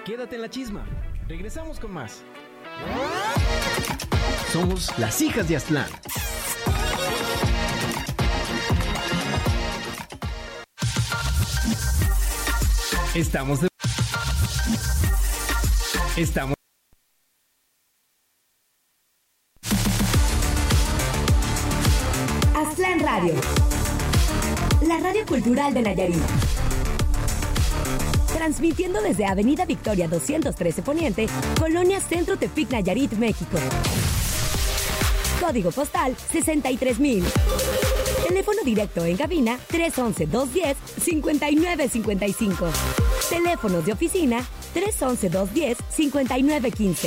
Quédate en la chisma. Regresamos con más. Somos las hijas de Aztlán. Estamos Aztlán Radio, la radio cultural de Nayarit. Transmitiendo desde Avenida Victoria 213 Poniente, Colonia Centro Tepic, Nayarit, México. Código postal 63,000. Teléfono directo en cabina 311-210-5955. Teléfonos de oficina 311-210-5915.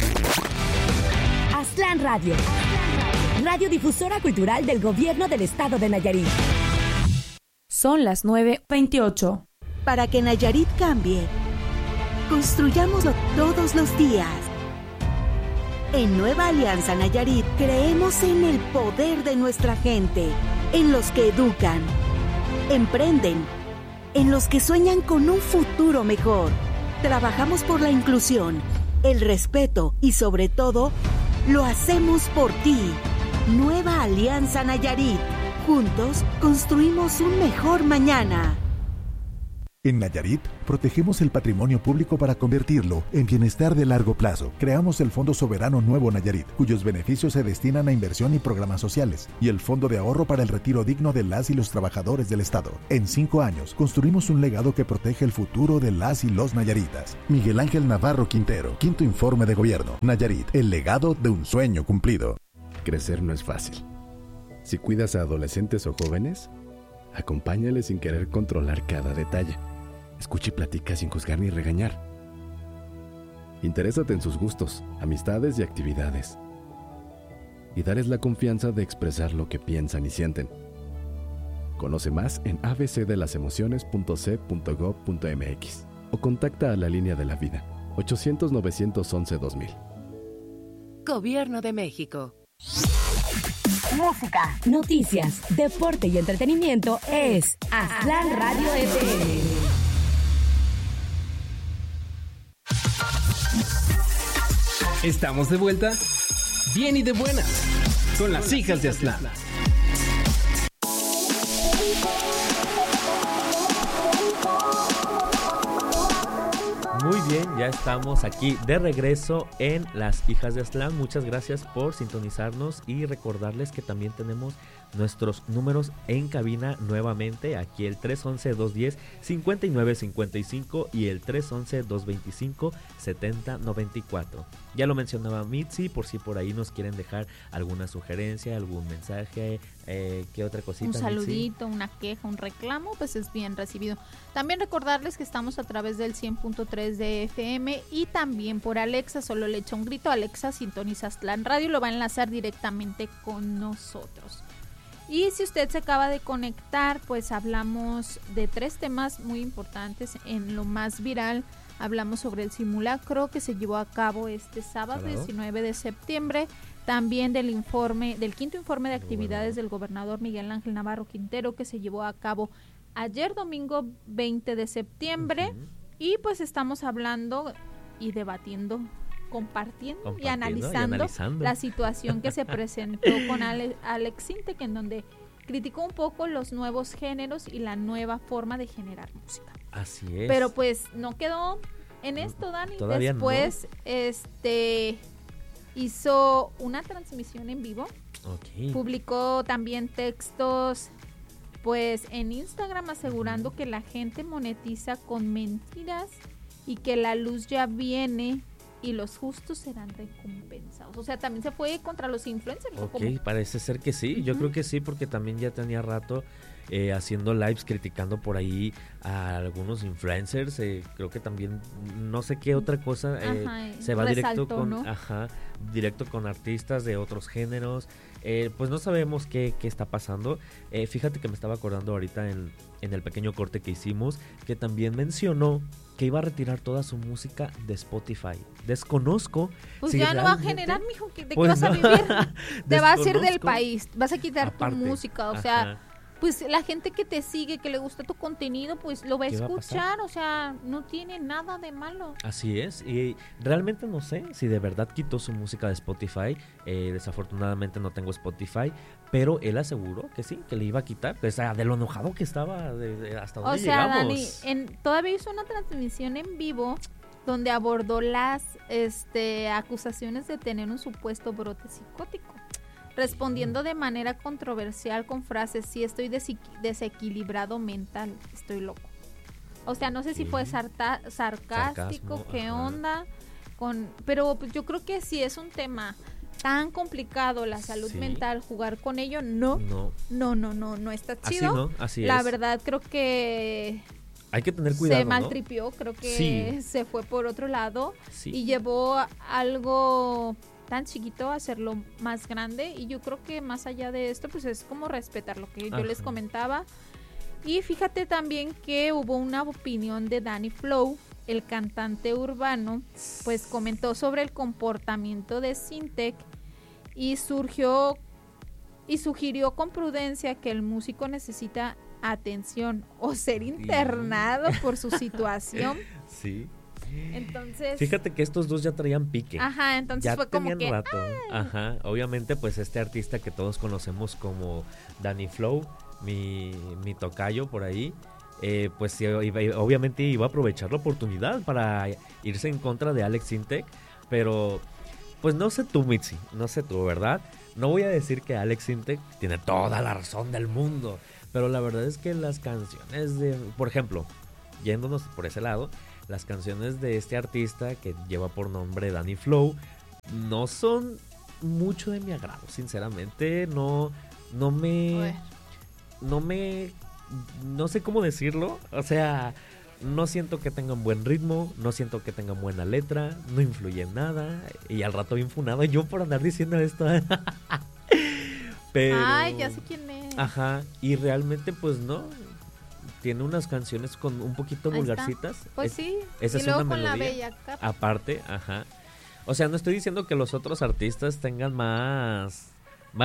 Aztlán Radio, radiodifusora cultural del Gobierno del Estado de Nayarit. Son las 9:28. Para que Nayarit cambie, construyámoslo todos los días. En Nueva Alianza Nayarit creemos en el poder de nuestra gente, en los que educan, emprenden, en los que sueñan con un futuro mejor. Trabajamos por la inclusión, el respeto y sobre todo, lo hacemos por ti. Nueva Alianza Nayarit. Juntos construimos un mejor mañana. En Nayarit, protegemos el patrimonio público para convertirlo en bienestar de largo plazo. Creamos el Fondo Soberano Nuevo Nayarit, cuyos beneficios se destinan a inversión y programas sociales, y el Fondo de Ahorro para el Retiro Digno de las y los trabajadores del Estado. En 5 años, construimos un legado que protege el futuro de las y los nayaritas. Miguel Ángel Navarro Quintero, 5º Informe de Gobierno. Nayarit, el legado de un sueño cumplido. Crecer no es fácil. Si cuidas a adolescentes o jóvenes, acompáñales sin querer controlar cada detalle. Escucha y platica sin juzgar ni regañar. Interésate en sus gustos, amistades y actividades. Y darles la confianza de expresar lo que piensan y sienten. Conoce más en abcdelasemociones.c.gov.mx o contacta a la Línea de la Vida, 800-911-2000. Gobierno de México. Música, noticias, deporte y entretenimiento es Aztlán Radio FM. Estamos de vuelta, bien y de buenas, con las hijas de Aztlán. Muy bien, ya estamos aquí de regreso en Las Hijas de Aztlán. Muchas gracias por sintonizarnos y recordarles que también tenemos nuestros números en cabina nuevamente. Aquí el 311-210-5955 y el 311-225-7094. Ya lo mencionaba Mitzi, por si por ahí nos quieren dejar alguna sugerencia, algún mensaje, ¿qué otra cosita? Un saludito, Mitzi? una queja, un reclamo, pues es bien recibido. También recordarles que estamos a través del 100.3 de FM y también por Alexa. Solo le echa un grito, Alexa, sintoniza Aztlán Radio, lo va a enlazar directamente con nosotros. Y si usted se acaba de conectar, pues hablamos de 3 temas muy importantes. En lo más viral hablamos sobre el simulacro que se llevó a cabo este sábado 19 de septiembre. También del informe, del 5º informe de actividades del gobernador Miguel Ángel Navarro Quintero que se llevó a cabo ayer domingo 20 de septiembre. Y pues estamos hablando y debatiendo, compartiendo y analizando la situación que se presentó con Alex Sintek, en donde criticó un poco los nuevos géneros y la nueva forma de generar música. Así es. Pero pues no quedó en esto, Dani. Todavía después hizo una transmisión en vivo. Okay. Publicó también textos pues en Instagram asegurando que la gente monetiza con mentiras y que la luz ya viene y los justos serán recompensados. O sea, también se fue contra los influencers. Ok, parece ser que sí. Yo creo que sí, porque también ya tenía rato haciendo lives criticando por ahí a algunos influencers. Creo que también no sé qué otra cosa se va directo con, ¿no? Directo con artistas de otros géneros. Pues no sabemos qué está pasando. Fíjate que me estaba acordando ahorita en el pequeño corte que hicimos, que también mencionó que iba a retirar toda su música de Spotify. Desconozco. Pues si ya no va a generar, mijo, ¿de qué vas a vivir? Te vas a ir del país, vas a quitar tu música, o sea, pues la gente que te sigue, que le gusta tu contenido, pues lo va a ¿Qué va a escuchar, o sea, no tiene nada de malo. Así es, y realmente no sé si de verdad quitó su música de Spotify. Desafortunadamente no tengo Spotify, pero él aseguró que sí, que le iba a quitar, pues, de lo enojado que estaba, hasta donde llegamos. Dani, todavía hizo una transmisión en vivo donde abordó las acusaciones de tener un supuesto brote psicótico, respondiendo de manera controversial con frases: sí, estoy desequilibrado mental, estoy loco. O sea, no sé si fue sarcástico, Sarcasmo, qué ajá. onda, pero pues, yo creo que si es un tema tan complicado, la salud Sí. mental, jugar con ello, no está Así chido. no, así La es. verdad, creo que Hay que tener cuidado, se ¿no? maltripió, creo que Sí. se fue por otro lado Sí. y llevó algo tan chiquito a hacerlo más grande, y yo creo que más allá de esto, pues es como respetar lo que yo les Ajá. comentaba. Y fíjate también que hubo una opinión de Danny Flow, el cantante urbano, pues comentó sobre el comportamiento de Syntec y sugirió con prudencia que el músico necesita atención o ser internado por su situación. Sí. Entonces, Fíjate que estos dos ya traían pique. ajá, entonces Ya fue como tenían que rato. Ajá. Obviamente, pues este artista que todos conocemos como Danny Flow, mi tocayo por ahí, pues sí, obviamente iba a aprovechar la oportunidad para irse en contra de Alex Sintek, pero pues no sé tú, Mitzi, no sé tú, ¿verdad? No voy a decir que Alex Sintek tiene toda la razón del mundo, pero la verdad es que las canciones de, por ejemplo, yéndonos por ese lado, las canciones de este artista que lleva por nombre Danny Flow no son mucho de mi agrado, sinceramente. No sé cómo decirlo. O sea, no siento que tengan buen ritmo, no siento que tengan buena letra, no influye en nada, y al rato bien funado yo por andar diciendo esto. Pero, ay, ya sé quién es. ajá, y realmente pues no. Tiene unas canciones con un poquito Ahí está. vulgarcitas. Pues sí, esa y es luego una con la melodía. bella Cat. Aparte, ajá. O sea, no estoy diciendo que los otros artistas tengan más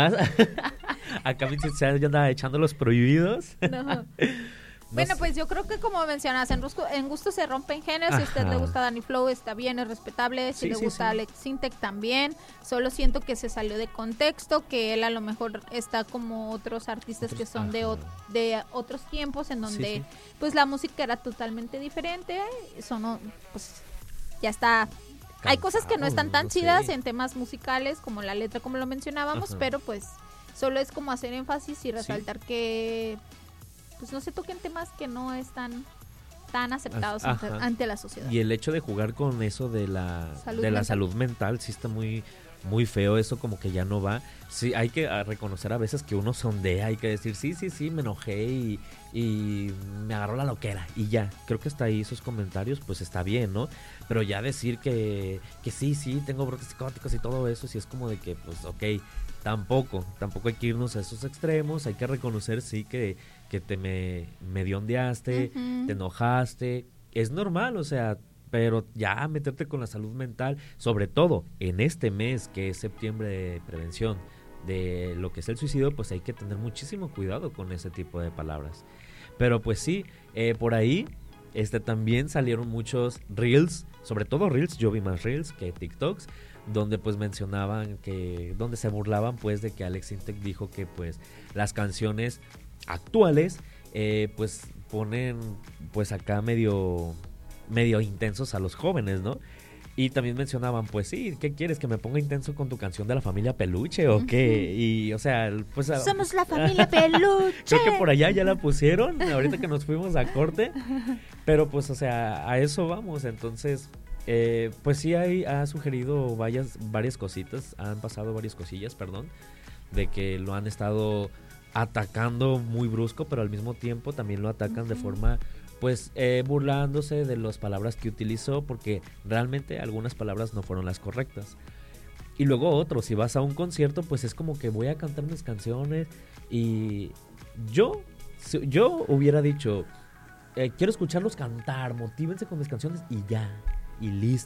acá me se anda echando los prohibidos. No. Bueno, pues yo creo que como mencionas, en gusto se rompen géneros. Si a usted Ajá. le gusta Danny Flow, está bien, es respetable. Si Sí, le sí, gusta sí. Alex Sintek, también. Solo siento que se salió de contexto, que él a lo mejor está como otros artistas que son de otros tiempos, en donde Sí, sí. pues la música era totalmente diferente. Pues ya está. Hay cosas que no están tan no sé. chidas en temas musicales, como la letra, como lo mencionábamos, Ajá. pero pues solo es como hacer énfasis y resaltar que pues no se toquen temas que no están tan aceptados Ajá. ante la sociedad. Y el hecho de jugar con eso de la salud mental sí está muy muy feo, eso como que ya no va. Sí, hay que reconocer a veces que uno sondea, hay que decir, sí, me enojé y me agarró la loquera y ya. Creo que hasta ahí esos comentarios pues está bien, ¿no? Pero ya decir que sí, tengo brotes psicóticos y todo eso, sí es como de que pues ok, tampoco hay que irnos a esos extremos, hay que reconocer sí que te medio ondeaste, te enojaste, es normal, o sea, pero ya meterte con la salud mental, sobre todo en este mes que es septiembre de prevención de lo que es el suicidio, pues hay que tener muchísimo cuidado con ese tipo de palabras. Pero pues sí, por ahí también salieron muchos reels, sobre todo reels, yo vi más reels que TikToks, donde pues mencionaban donde se burlaban pues de que Alex Sintek dijo que pues las canciones actuales pues ponen pues acá medio intensos a los jóvenes, ¿no? Y también mencionaban, pues sí, ¿qué quieres? ¿Que me ponga intenso con tu canción de la familia Peluche o qué? Y, o sea, pues... ¡Somos la familia Peluche! Creo que por allá ya la pusieron, ahorita que nos fuimos a corte. Pero pues, o sea, a eso vamos. Entonces, pues sí ha sugerido varias cositas, han pasado varias cosillas, perdón, de que lo han estado atacando muy brusco, pero al mismo tiempo también lo atacan de forma... pues burlándose de las palabras que utilizó, porque realmente algunas palabras no fueron las correctas. Y luego otro, si vas a un concierto, pues es como que voy a cantar mis canciones y yo hubiera dicho, quiero escucharlos cantar, motívense con mis canciones y ya, y listo.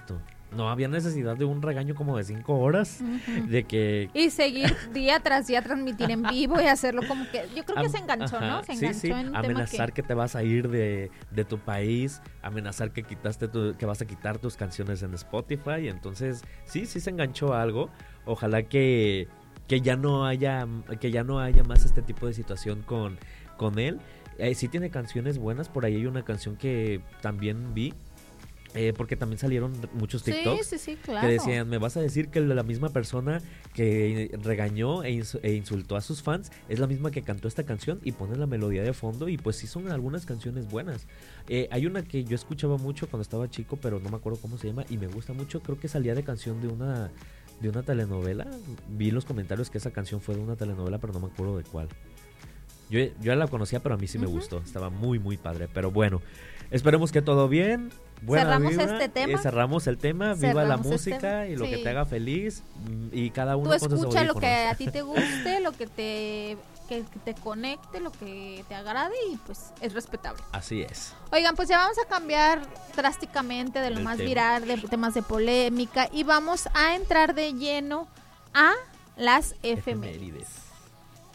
no había necesidad de un regaño como de 5 horas, de que... Y seguir día tras día, transmitir en vivo y hacerlo como que... Yo creo que se enganchó, ¿no? Se enganchó en un amenazar tema que te vas a ir de tu país, amenazar que que vas a quitar tus canciones en Spotify, entonces sí se enganchó a algo. Ojalá que ya no haya más este tipo de situación con él. Sí tiene canciones buenas, por ahí hay una canción que también vi, porque también salieron muchos TikToks claro. que decían, me vas a decir que la misma persona que regañó e insultó a sus fans es la misma que cantó esta canción, y pones la melodía de fondo y pues sí son algunas canciones buenas. Hay una que yo escuchaba mucho cuando estaba chico, pero no me acuerdo cómo se llama y me gusta mucho, creo que salía de canción de una telenovela. Vi en los comentarios que esa canción fue de una telenovela, pero no me acuerdo de cuál. Yo ya la conocía, pero a mí sí me gustó. Estaba muy, muy padre. Pero bueno, esperemos que todo bien. Buena cerramos vibra, este tema. Cerramos el tema. Viva la música y lo que te haga feliz. Y cada uno tú con sus escucha lo audífonos. que a ti te guste, lo que te conecte, lo que te agrade, y pues es respetable. Así es. Oigan, pues ya vamos a cambiar drásticamente de lo más viral, de temas de polémica, y vamos a entrar de lleno a las efemérides.